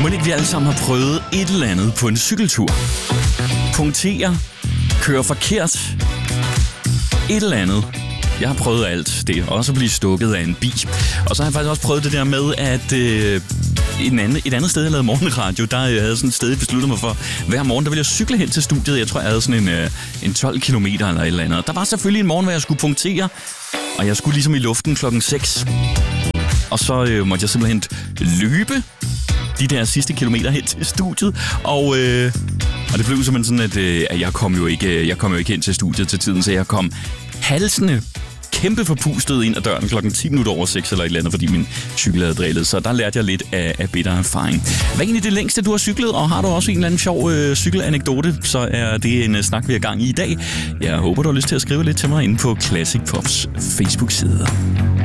Må ikke vi alle sammen har prøvet et eller andet på en cykeltur? Punktere, køre forkert, et eller andet. Jeg har prøvet alt det, også at blive stukket af en bi. Og så har jeg faktisk også prøvet det der med, at et andet sted, jeg lavede morgenradio, der havde jeg sådan et sted, besluttet mig for, hver morgen, der ville jeg cykle hen til studiet. Jeg tror, jeg havde sådan en 12 kilometer eller et eller andet. Der var selvfølgelig en morgen, hvor jeg skulle punktere, og jeg skulle ligesom i luften 6:00. Og så måtte jeg simpelthen løbe de der sidste kilometer hen til studiet, og det blev simpelthen sådan, at jeg kom jo ikke hen til studiet til tiden, så jeg kom halsende kæmpe forpustet ind ad døren 6:10 eller et eller andet, fordi min cykel havde drillet. Så der lærte jeg lidt af bitter erfaring. Hvad er egentlig det længste, du har cyklet, og har du også en eller anden sjov cykelanekdote, så er det en snak, vi er gang i dag. Jeg håber, du har lyst til at skrive lidt til mig inde på Classic Pops Facebook-side.